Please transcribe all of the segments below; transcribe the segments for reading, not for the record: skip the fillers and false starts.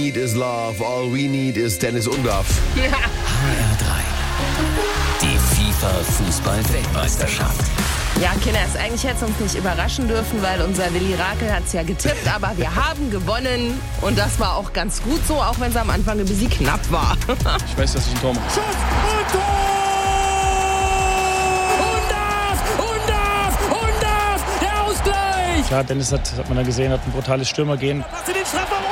Need is love, all we need is Dennis Undaff. Ja. HR3. Die FIFA-Fußball-Weltmeisterschaft. Ja, Kinders, eigentlich hätte es uns nicht überraschen dürfen, weil unser Willi Rakel hat es ja getippt, aber wir haben gewonnen und das war auch ganz gut so, auch wenn es am Anfang ein bisschen knapp war. Ich weiß, dass ich ein Tor mache. Schuss und Tor! Undaff! Der Ausgleich! Klar, Dennis hat man da gesehen, hat ein brutales Stürmergehen. Was in den Strafraum,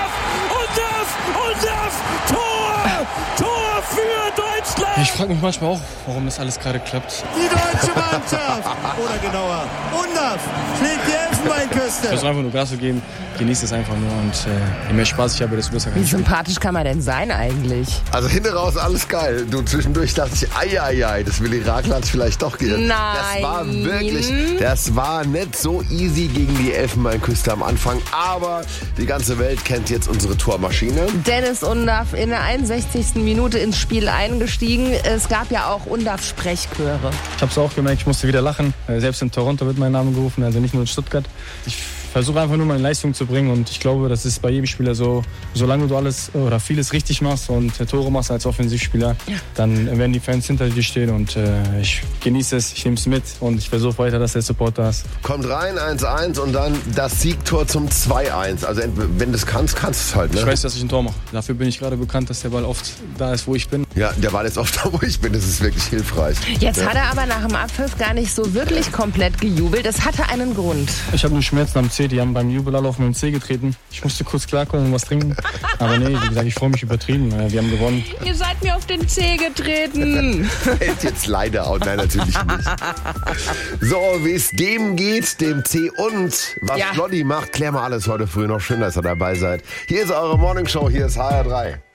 Undaff! Tor für Deutschland! Ich frage mich manchmal auch, warum das alles gerade klappt. Die deutsche Mannschaft! Oder genauer, Undaff schlägt die Elfenbeinküste. Ich versuche einfach nur Gas zu geben, genieße es einfach nur und je mehr Spaß ich habe, desto besser kann Wie ich spielen. sympathisch kann man denn sein eigentlich? Also hinten raus alles geil. Du, zwischendurch dachte ich, ei, das Willi Rakel hat es vielleicht doch geirrt. Nein. Das war nicht so easy gegen die Elfenbeinküste am Anfang, aber die ganze Welt kennt jetzt unsere Tormaschine. Dennis Undaff in der 61. Minute ins Spiel eingestiegen. Es gab ja auch Undaff-Sprechchöre. Ich habe es auch gemerkt, ich musste wieder lachen. Selbst in Toronto wird mein Name gerufen, also nicht nur in Stuttgart. Ich versuche einfach nur meine Leistung zu bringen und ich glaube, das ist bei jedem Spieler so, solange du alles oder vieles richtig machst und Tore machst als Offensivspieler, dann werden die Fans hinter dir stehen und ich genieße es, ich nehme es mit und ich versuche weiter, dass der Support da ist. Kommt rein, 1-1 und dann das Siegtor zum 2-1. Also wenn du es kannst du es halt. Ne? Ich weiß, dass ich ein Tor mache. Dafür bin ich gerade bekannt, dass der Ball oft da ist, wo ich bin. Ja, der Ball ist oft da, wo ich bin. Das ist wirklich hilfreich. Jetzt hat er aber nach dem Abpfiff gar nicht so wirklich komplett gejubelt. Das hatte einen Grund. Ich habe nur Schmerzen am C, die haben beim Jubel alle auf meinen C getreten. Ich musste kurz klarkommen und was trinken. Aber nee, wie gesagt, ich freue mich übertrieben. Wir haben gewonnen. Ihr seid mir auf den C getreten. Fällt jetzt leider out. Nein, natürlich nicht. So, wie es dem geht, dem C und was Ja. Lolli macht, klären wir alles heute früh noch. Schön, dass ihr dabei seid. Hier ist eure Morningshow, hier ist HR3.